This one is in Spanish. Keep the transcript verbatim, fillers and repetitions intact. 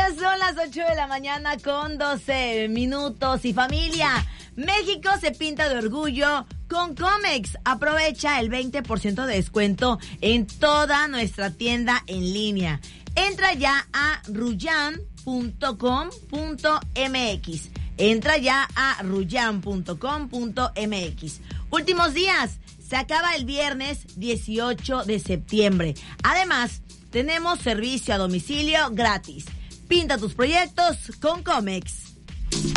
Son las ocho de la mañana con doce minutos. Y familia, México se pinta de orgullo con Comex. Aprovecha el veinte por ciento de descuento en toda nuestra tienda en línea. Entra ya a ruyan punto com punto mx. Entra ya a ruyan punto com punto mx. Últimos días. Se acaba el viernes dieciocho de septiembre. Además, tenemos servicio a domicilio gratis. Pinta tus proyectos con Comex.